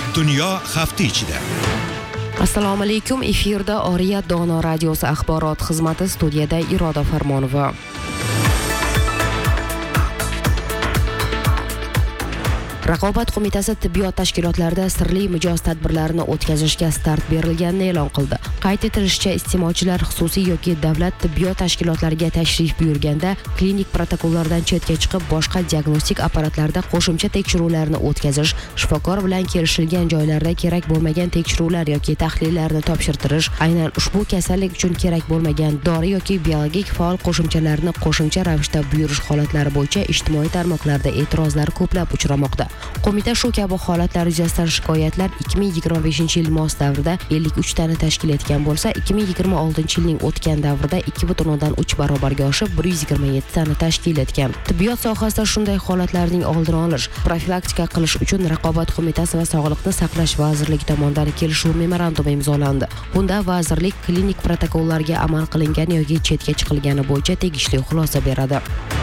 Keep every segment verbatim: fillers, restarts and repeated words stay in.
Dunyo hafta ichida. Assalomu alaykum. Efirda Oriyat Dono radiosi axborot xizmati, studiyada Iroda Farmonova. Raqobat qo'mitasi tibbiyot tashkilotlarida sirli mijoz tadbirlarini o'tkazishga start berilganini e'lon qildi. Qayd etilishicha, iste'molchilar xususiy yoki davlat tibbiyot tashkilotlariga tashrif buyurganda klinik protokollardan chetga chiqib, boshqa diagnostik apparatlarda qo'shimcha tekshiruvlarni o'tkazish, shifokor bilan kelishilgan joylarda kerak bo'lmagan tekshiruvlar yoki tahlillarni topshirtirish, aynan ushbu kasallik uchun kerak bo'lmagan dori yoki biologik faol qo'shimchalarni qo'shimcha ravishda buyurish holatlari bo'yicha ijtimoiy tarmoqlarda e'tirozlar ko'plab uchramoqda. Qo'mita shu kabi holatlar yuzasidan shikoyatlar ikki ming yigirma beshinchi yil mos davrida ellik uch tani tashkil etgan bo'lsa, ikki ming yigirma oltinchi yilning o'tgan davrida ikki butun o'ndan uch barobarga oshib bir yuz yigirma yetti tani tashkil etgan. Tibbiyot sohasida shunday holatlarning oldini olish, profilaktika qilish uchun Raqobat qo'mitasi va Sog'liqni saqlash vazirligi tomonidan kelishuv memorandumi imzolandi. Bunda vazirlik klinik protokollarga amal qilingan yoki chetga chiqilgani bo'yicha tegishli xulosa beradi.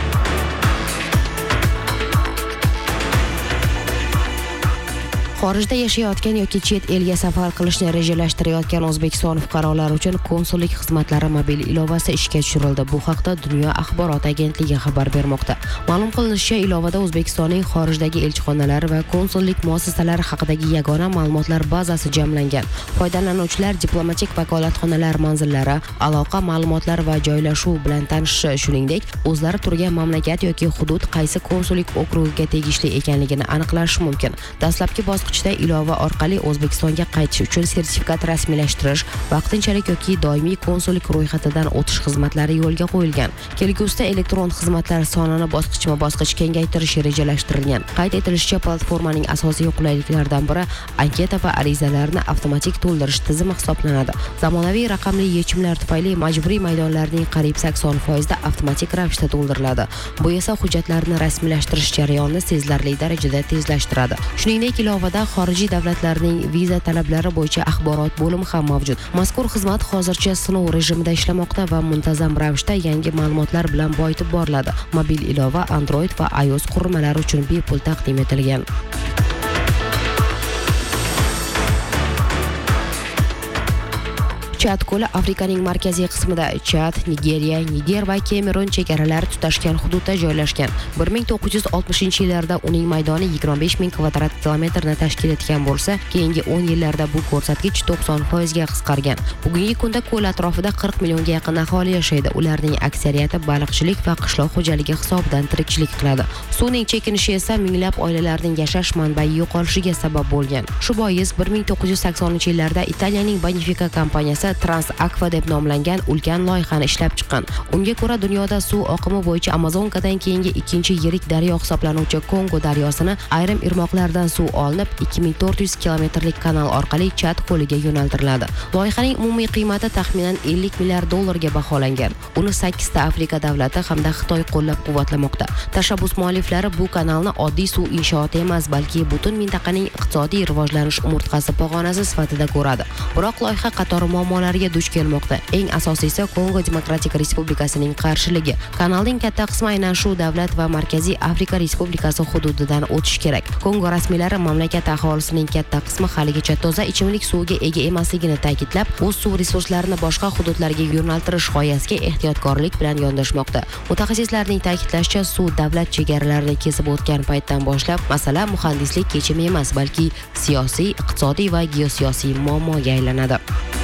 Xorijda yashayotgan yoki chet elga safar qilishni rejalashtirayotgan O'zbekiston fuqarolari uchun konsullik xizmatlari mobil ilovasi ishga tushirildi. Bu haqda Dunyo axborot agentligi xabar bermoqda. Ma'lum qilinishicha, ilovada O'zbekistonning xorijdagi elchixonalari va konsullik muassasalari haqidagi yagona ma'lumotlar bazasi jamlangan. Foydalanuvchilar diplomatik vakolatxonalar manzillari, aloqa ma'lumotlari va joylashuv bilan tanishishi, shuningdek, o'zlari turgan mamlakat yoki hudud qaysi konsullik okrugiga tegishli ekanligini aniqlashi mumkin. Dastlabki bosqich ilova orqali O'zbekistonga qaytish uchun sertifikat rasmiylashtirish, vaqtinchalik yoki doimiy konsullik ro'yxatidan o'tish xizmatlari yo'lga qo'yilgan. Kelgusida elektron xizmatlar sonini bosqichma-bosqich kengaytirish rejalashtirilgan. Qayd etilishicha, platformaning asosiy qulayliklaridan biri anketa va arizalarni avtomatik to'ldirish tizimi hisoblanadi. Zamonaviy raqamli yechimlar tufayli majburiy maydonlarning qariyb sakson foizi da avtomatik ravishda to'ldiriladi. Bu esa hujjatlarni rasmiylashtirish jarayonini sezilarli darajada tezlashtiradi. Shuningdek, ilovada xorijiy davlatlarning viza talablari bo'yicha axborot bo'limi ham mavjud. Mazkur xizmat hozircha sinov rejimida ishlamoqda va muntazam ravishda yangi ma'lumotlar bilan boyitib boriladi. Mobil ilova Android va iOS qurilmalari uchun bepul taqdim etilgan. Chad ko'li Afrikaning markaziy qismida. Chad, Nigeriya, Niger va Kamerun chegaralari tutashgan hududda joylashgan. bir ming to'qqiz yuz oltmishinchi yillarda uning maydoni yigirma besh ming kvadrat kilometrni tashkil etgan bo'lsa, keyingi o'n yillarda bu ko'rsatkich to'qson foizga qisqargan. Bugungi kunda ko'l atrofida qirq millionga yaqin aholi yashaydi. Ularning aksariyati baliqchilik va qishloq xo'jaligi hisobidan tirikchilik qiladi. Suvning chekinishi esa minglab oilalarning yashash manbai yo'qolishiga sabab bo'lgan. Shu bois bir ming to'qqiz yuz saksoninchi yillarda Italiyaning Bonifica kompaniyasi Trans-Aqua deb nomlangan ulkan loyihani ishlab chiqqan. Unga ko'ra, dunyoda suv oqimi bo'yicha Amazonkadan keyingi ikkinchi yirik daryo hisoblanuvchi Kongo daryosini ayrim irmoqlardan suv olinib, ikki ming to'rt yuz kilometrlik kanal orqali Chad ko'liga yo'naltiriladi. Loyihaning umumiy qiymati taxminan ellik milliard dollarga baholangan. Uni sakkizta Afrika davlati hamda Xitoy qo'llab-quvvatlamoqda. Tashabbus mualliflari bu kanalni oddiy suv inshooti emas, balki butun mintaqaning iqtisodiy rivojlanish umurtqasi pog'onasi sifatida ko'radi. Biroq loyiha qatori muammolarga duch kelmoqda. Eng asosiysi Kongo Demokratik Respublikasining qarshiligi. Kanalning katta qismi aynan shu davlat va Markaziy Afrika Respublikasi hududidan o'tishi kerak. Kongo rasmiylari mamlakat aholisining katta qismi haligacha toza ichimlik suviga ega emasligini ta'kidlab, o'z suv resurslarini boshqa hududlarga yo'naltirish g'oyasiga ehtiyotkorlik bilan yondashmoqda. Mutaxassislarning ta'kidlashicha, suv davlat chegaralarini kesib o'tgan paytdan boshlab masala muhandislik yechimi emas, balki siyosiy, iqtisodiy va geosiyosiy muammoga aylanadi.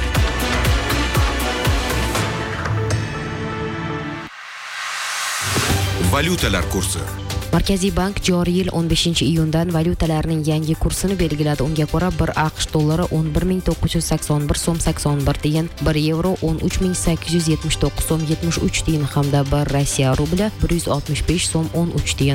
Valyutalar kursi. Markaziy bank joriy yil o'n beshinchi iyundan valyutalarning yangi kursini belgiladi. Unga ko'ra, bir AQSh dollari o'n bir ming to'qqiz yuz sakson bir so'm sakson bir tiyin, bir yevro o'n uch ming sakkiz yuz yetmish to'qqiz so'm yetmish uch tiyin hamda bir Rossiya rubli bir yuz oltmish besh so'm o'n uch tiyin.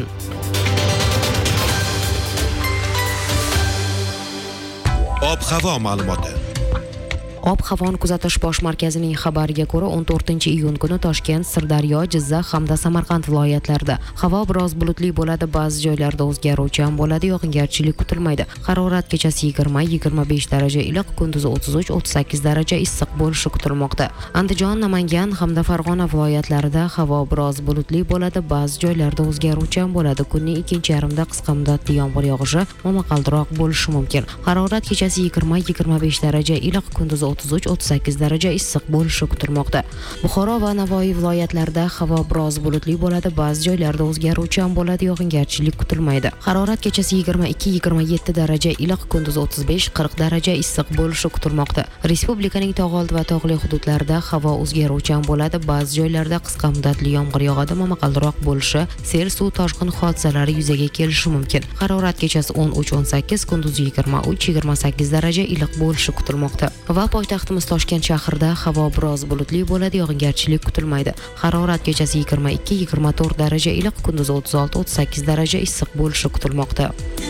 Ob-havo ma'lumoti. Ob-havoni kuzatish bosh markazining xabariga ko'ra, o'n to'rtinchi iyun kuni Toshkent, Sirdaryo, Jizzax hamda Samarqand viloyatlarida havo biroz bulutli bo'ladi, ba'zi joylarda o'zgaruvchan bo'ladi, yog'ingarchilik kutilmaydi. Harorat kechasi yigirma yigirma besh daraja iliq, kunduzi o'ttiz uch o'ttiz sakkiz daraja issiq bo'lishi kutilmoqda. Andijon, Namangan hamda Farg'ona viloyatlarida havo biroz bulutli bo'ladi, ba'zi joylarda o'zgaruvchan bo'ladi. Kunning ikkinchi yarmida qisqa muddatli yomg'ir yog'ishi momaqaldiroq bo'lishi mumkin. Harorat kechasi yigirma yigirma besh daraja iliq, kunduzi o'ttiz uch o'ttiz sakkiz daraja issiq bo'lishi kutilmoqda. Buxoro va Navoiy viloyatlarida havo biroz bulutli bo'ladi, ba'zi joylarda o'zgaruvchan bo'ladi, yog'ingarchilik kutilmaydi. Harorat kechasi yigirma ikki yigirma yetti daraja iliq, kunduzi o'ttiz besh qirq daraja issiq bo'lishi kutilmoqda. Respublikaning tog'oldi va tog'li hududlarida havo o'zgaruvchan bo'ladi, ba'zi joylarda qisqa muddatli yomg'ir yog'adi, momaqaldiroq bo'lishi, sel, suv toshqin hodisalari yuzaga kelishi mumkin. Harorat kechasi o'n uch o'n sakkiz, kunduzi yigirma uch yigirma sakkiz daraja iliq bo'lishi kutilmoqda. Va poytaxtimiz Toshkent shahrida havo biroz bulutli bo'ladi, yog'ingarchilik kutilmaydi. Harorat kechasi yigirma ikki yigirma to'rt daraja iliq, kunduzi o'ttiz olti o'ttiz sakkiz daraja issiq bo'lishi kutilmoqda.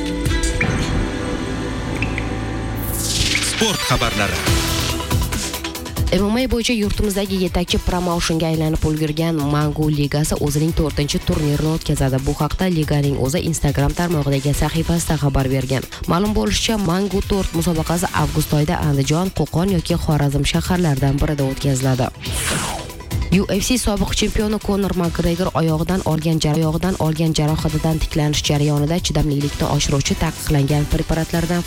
Sport xabarlari. M M A bo'yicha yurtimizdagi yetakchi promotionga aylanib ulgurgan Mangu ligasi o'zining to'rtinchi turnirini o'tkazadi. Bu haqda liganing o'zi Instagram tarmog'idagi sahifasida xabar bergan. Ma'lum bo'lishicha, Mangu to'rt musobaqasi avgust oyida Andijon, Qo'qon yoki Xorazm shaharlaridan birida o'tkaziladi. U F C sobiq chempioni Conor Makgregor oyog'idan olgan oyog'idan olgan jarohatidan tiklanish jarayonida chidamlilikni oshiruvchi taqiqlangan preparatlardan